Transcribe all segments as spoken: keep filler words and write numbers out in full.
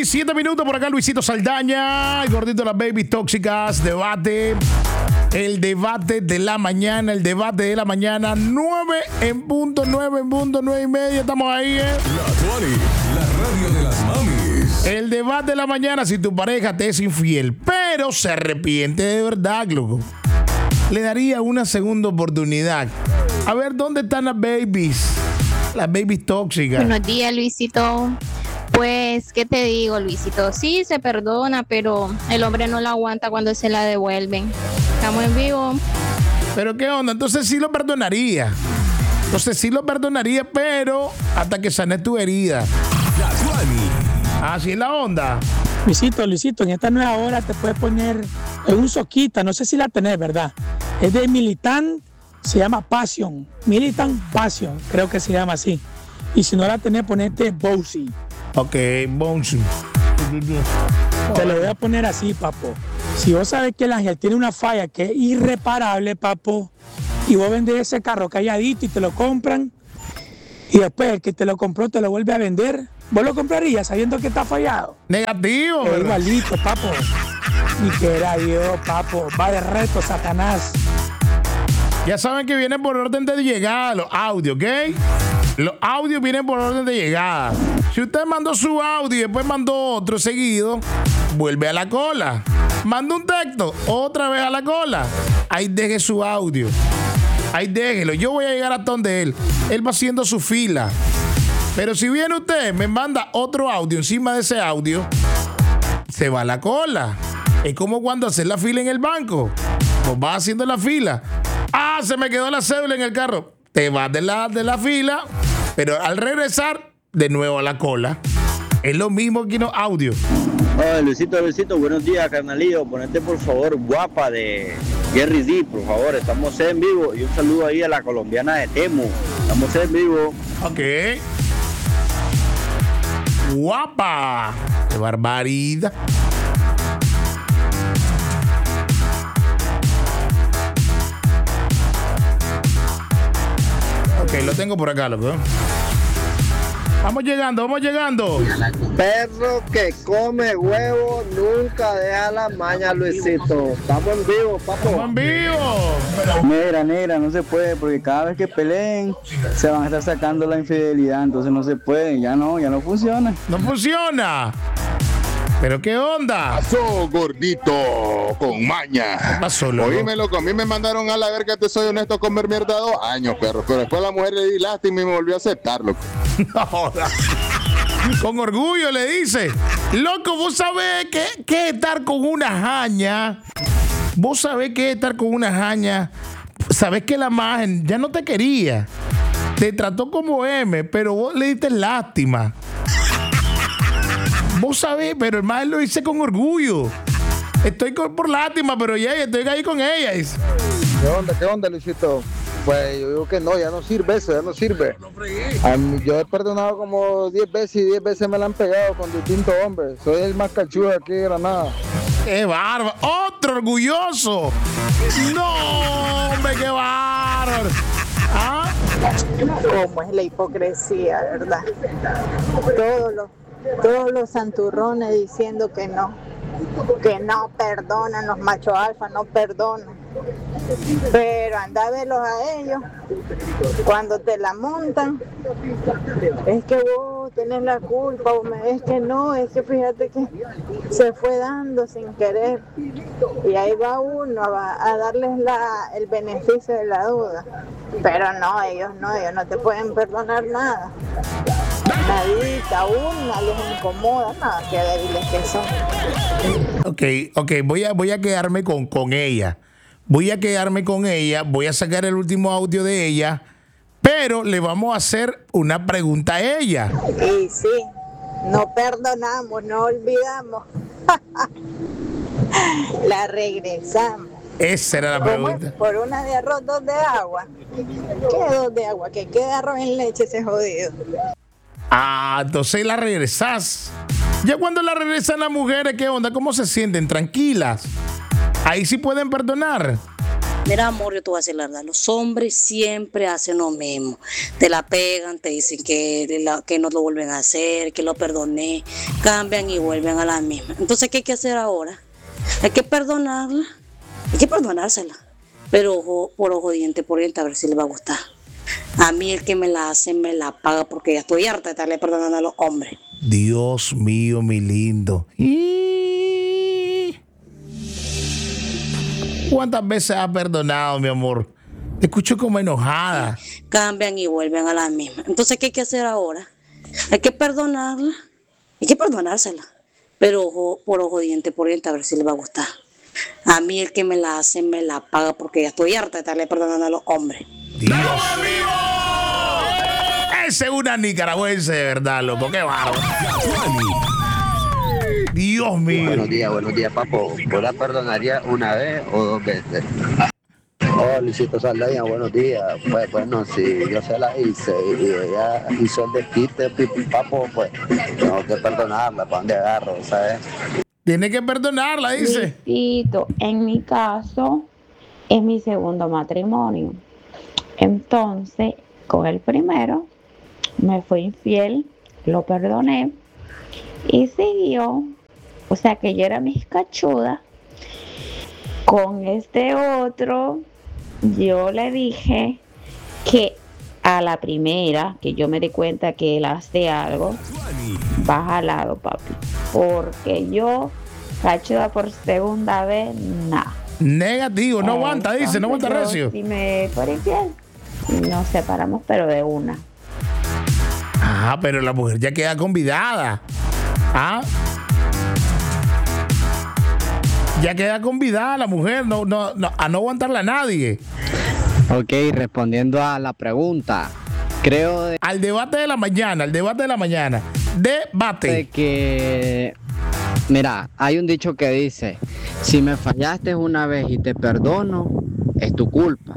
diecisiete minutos por acá, Luisito Saldaña, el gordito de las babies tóxicas, debate, el debate de la mañana, el debate de la mañana, nueve en punto, nueve en punto, nueve y media, estamos ahí, ¿eh? La Tuani, la radio de las mamis. El debate de la mañana, si tu pareja te es infiel, pero se arrepiente de verdad, loco, le daría una segunda oportunidad. A ver, ¿dónde están las babies? Las babies tóxicas. Buenos días, Luisito. Pues, ¿qué te digo, Luisito? Sí, se perdona, pero el hombre no la aguanta cuando se la devuelven. Estamos en vivo. ¿Pero qué onda? Entonces sí lo perdonaría. Entonces sí lo perdonaría, pero hasta que sanes tu herida. La Tuani. Así es la onda. Luisito, Luisito, en esta nueva hora te puedes poner en un soquita, no sé si la tenés, ¿verdad? Es de Militant, se llama Passion. Militant Passion, creo que se llama así. Y si no la tenés, ponete Bossy. Ok, Bouncy. Te lo voy a poner así, papo. Si vos sabes que el ángel tiene una falla que es irreparable, papo, y vos vendés ese carro calladito y te lo compran, y después el que te lo compró te lo vuelve a vender, ¿vos lo comprarías sabiendo que está fallado? Negativo. Es igualito, papo. Ni que era Dios, papo. Va de reto, Satanás. Ya saben que vienen por orden de llegada los audios, ¿ok? Los audios vienen por orden de llegada. Si usted mandó su audio y después mandó otro seguido, vuelve a la cola. Manda un texto, otra vez a la cola. Ahí deje su audio. Ahí déjelo. Yo voy a llegar hasta donde él. Él va haciendo su fila. Pero si viene usted, me manda otro audio encima de ese audio, se va a la cola. Es como cuando haces la fila en el banco. Pues vas haciendo la fila. Ah, se me quedó la cédula en el carro. Te vas de la, de la fila, pero al regresar, de nuevo a la cola. Es lo mismo que los audios. Hola, Luisito, Luisito, buenos días, carnalillo. Ponete por favor Guapa de Jerry D, por favor. Estamos en vivo. Y un saludo ahí a la colombiana de Temu. Estamos en vivo. Ok. Guapa. Qué barbaridad. Ok, lo tengo por acá, loco. Vamos llegando, vamos llegando. Perro que come huevo nunca deja la maña, Luisito. Estamos en vivo, papo. Estamos en vivo. Negra, negra, no se puede, porque cada vez que peleen se van a estar sacando la infidelidad, entonces no se puede, ya no, ya no funciona. No funciona. ¿Pero qué onda? Pasó, gordito, con maña. ¿Qué pasó, loco? Oíme, loco, a mí me mandaron a la verga, te soy honesto, a comer mierda dos años, perro. Pero después la mujer le di lástima y me volvió a aceptar, loco. No joda. Con orgullo le dice. Loco, vos sabés qué, qué es estar con una jaña. Vos sabés qué es estar con una jaña. Sabés que la imagen ya no te quería. Te trató como M, pero vos le diste lástima. Vos sabés, pero el más lo hice con orgullo. Estoy con, por lástima, pero ya estoy ahí con ella. ¿Qué onda, qué onda, Luisito? Pues yo digo que no, ya no sirve eso, ya no sirve. A mí, yo he perdonado como diez veces y diez veces me la han pegado con distintos hombres. Soy el más cachudo aquí de Granada. ¡Qué bárbaro! ¡Otro orgulloso! ¡No, hombre, qué bárbaro! ¿Ah? Cómo es la hipocresía, ¿verdad? Todos los, todos los santurrones diciendo que no, que no perdonan, los machos alfa no perdonan. Pero anda a verlos a ellos, cuando te la montan, es que vos tenés la culpa, o me, es que no, es que fíjate que se fue dando sin querer, y ahí va uno a, a darles la, el beneficio de la duda, pero no, ellos no, ellos no te pueden perdonar nada. Nadita, una les incomoda, nada, qué débiles que son. Ok, ok, voy a, voy a quedarme con, con ella. Voy a quedarme con ella, voy a sacar el último audio de ella, pero le vamos a hacer una pregunta a ella. Y sí, no perdonamos, no olvidamos. La regresamos. Esa era la pregunta. Por una de arroz, dos de agua. ¿Qué dos de agua? Que quede arroz en leche ese jodido. Ah, entonces la regresás. Ya cuando la regresan las mujeres, ¿qué onda? ¿Cómo se sienten? ¿Tranquilas? Ahí sí pueden perdonar. Mira, amor, yo te voy a decir la verdad. Los hombres siempre hacen lo mismo. Te la pegan, te dicen que, la, que no lo vuelven a hacer, que lo perdoné. Cambian y vuelven a la misma. Entonces, ¿qué hay que hacer ahora? Hay que perdonarla. Hay que perdonársela. Pero ojo por ojo, diente por diente, a ver si le va a gustar. A mí el que me la hace me la paga porque ya estoy harta de estarle perdonando a los hombres. Dios mío, mi lindo. ¿Cuántas veces has perdonado, mi amor? Te escucho como enojada. Cambian y vuelven a la misma. Entonces, ¿qué hay que hacer ahora? Hay que perdonarla. Hay que perdonársela. Pero ojo por ojo, diente por diente, a ver si le va a gustar. A mí el que me la hace me la paga porque ya estoy harta de estarle perdonando a los hombres. Dios mío. Ese es una nicaragüense de verdad, loco. Qué bárbaro. Dios mío. Buenos días, buenos días, papo. ¿Vos la perdonarías una vez o dos veces? Oh, Luisito Saldaña, buenos días. Pues bueno, si yo se la hice y ella hizo el desquite, papo, pues tengo que perdonarla. ¿Para dónde agarro, sabes? Tiene que perdonarla, dice. Luisito, en mi caso, es mi segundo matrimonio. Entonces, con el primero, me fui infiel, lo perdoné y siguió. O sea que yo era mis cachuda. Con este otro, yo le dije que a la primera, que yo me di cuenta que él hace algo, baja al lado, papi. Porque yo, cachuda por segunda vez, nada. Negativo, no aguanta, dice, no aguanta recio. Si me fue infiel, nos separamos, pero de una. Ah, pero la mujer ya queda convidada. Ah. Ya queda convidada la mujer, no, no, no, a no aguantarla a nadie. Ok, respondiendo a la pregunta, creo de... Al debate de la mañana, al debate de la mañana. Debate. De que, mira, hay un dicho que dice, si me fallaste una vez y te perdono, es tu culpa.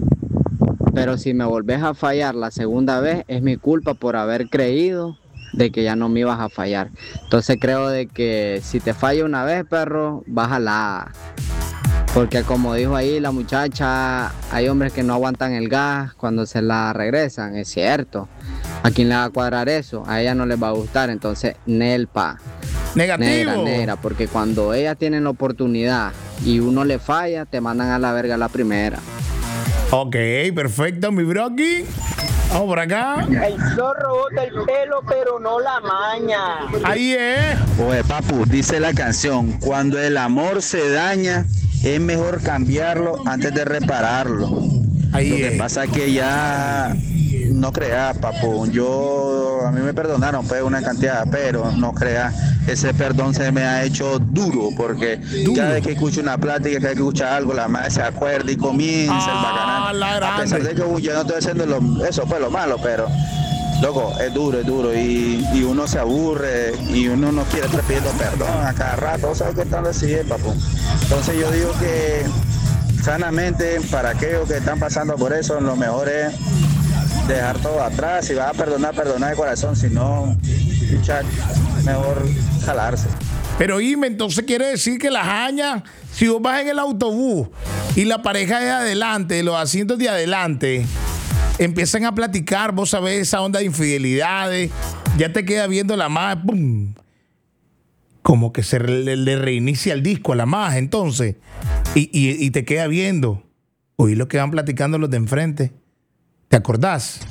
Pero si me volvés a fallar la segunda vez, es mi culpa por haber creído de que ya no me ibas a fallar. Entonces creo de que si te falla una vez, perro, bájala. Porque como dijo ahí la muchacha, hay hombres que no aguantan el gas cuando se la regresan, es cierto. ¿A quién le va a cuadrar eso? A ella no les va a gustar, entonces nelpa. Negativo. Negra, negra, porque cuando ellas tienen la oportunidad y uno le falla, te mandan a la verga la primera. Ok, perfecto, mi broki. Vamos por acá. El zorro bota el pelo, pero no la maña. Ahí es. Oye, papu, dice la canción, cuando el amor se daña, es mejor cambiarlo antes de repararlo. Ahí Lo es. que pasa es que ya no creas, papu. Yo, a mí me perdonaron, pues, una cantidad, pero no creas, ese perdón se me ha hecho duro, porque duro. Cada vez que escucho una plática, cada vez que escucha algo, la madre se acuerda y comienza ah, el bacanal. A pesar de que uy, yo no estoy haciendo lo, eso fue lo malo, pero loco, es duro, es duro, y, y uno se aburre, y uno no quiere estar pidiendo perdón a cada rato, ¿sabes qué tal así es, papu? Entonces yo digo que sanamente, para aquellos que están pasando por eso, lo mejor es dejar todo atrás. Si vas a perdonar, perdonar de corazón, si no, luchar, mejor jalarse. Pero Ime, entonces quiere decir que las hañas, si vos vas en el autobús y la pareja de adelante, los asientos de adelante, empiezan a platicar, vos sabés esa onda de infidelidades, ya te queda viendo la más, ¡pum! Como que se le, le reinicia el disco a la más, entonces, y, y, y te queda viendo. Oí lo que van platicando los de enfrente. ¿Te acordás?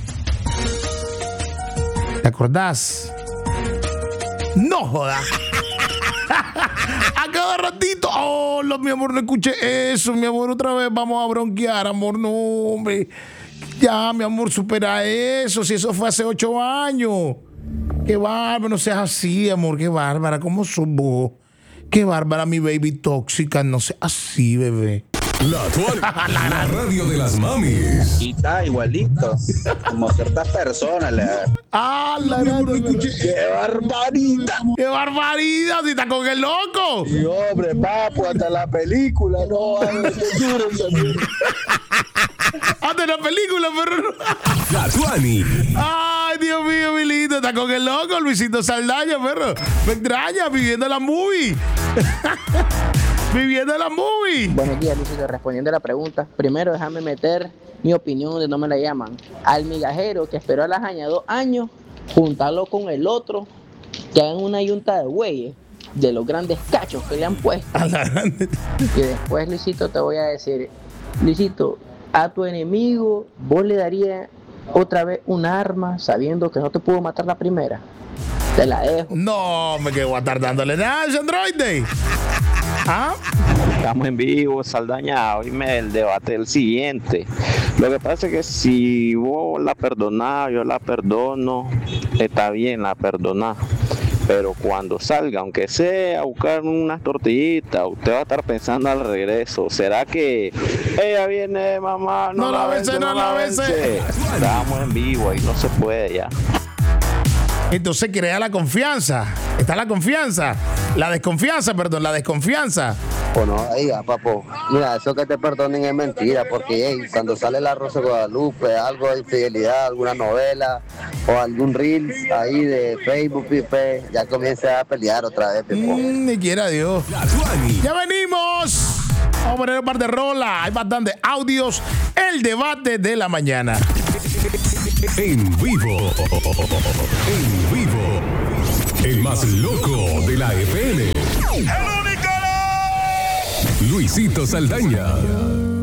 ¿Te acordás? No jodas. A cada ratito. Oh, lo, mi amor, no escuché eso, mi amor. Otra vez vamos a bronquear, amor. No, hombre. Ya, mi amor, supera eso. Si eso fue hace ocho años. Qué bárbaro, no seas así, amor. Qué bárbara. ¿Cómo sos vos? Qué bárbara, mi baby tóxica. No seas así, bebé. La actual, la radio de las mamis. Y está igualito, como ciertas personas. La... ¡Ah, la radio! ¡Qué barbaridad! ¡Qué barbaridad! ¡Si está con el loco! Y hombre, papu, hasta la película, no, qué duro, hasta la película, perro. La Tuani. Ay, Dios mío, mi lindo, está con el loco, Luisito Saldaña, perro. Me extraña, viviendo la movie. Viviendo la movie. Buenos días, Luisito. Respondiendo a la pregunta, primero déjame meter mi opinión donde no me la llaman. Al migajero que esperó a la jaña dos años, juntarlo con el otro, que hagan una yunta de güeyes de los grandes cachos que le han puesto. Y después, Luisito, te voy a decir, Luisito, a tu enemigo vos le darías otra vez un arma sabiendo que no te pudo matar la primera. Te la dejo. No, me quedo a estar dándole nada a ese androide. ¿Ah? Estamos en vivo, Saldaña. Oíme el debate del siguiente. Lo que pasa es que si vos la perdonás, yo la perdono, está bien, la perdonás. Pero cuando salga, aunque sea a buscar unas tortillitas, usted va a estar pensando al regreso. ¿Será que ella viene, mamá? No, no la vence, no la vence. Estamos en vivo y no se puede ya. Entonces crea la confianza. Está la confianza. La desconfianza, perdón, la desconfianza. O no, diga, papo, mira, eso que te perdonen es mentira, porque hey, cuando sale la Rosa de Guadalupe, algo de infidelidad, alguna novela o algún reel ahí de Facebook, pipe, ya comienza a pelear otra vez, pipo. Mm, ni quiera Dios. Ya venimos. Vamos a poner un par de rolas. Hay bastantes audios. El debate de la mañana. En vivo. En vivo. El más loco de la F M. Luisito Saldaña.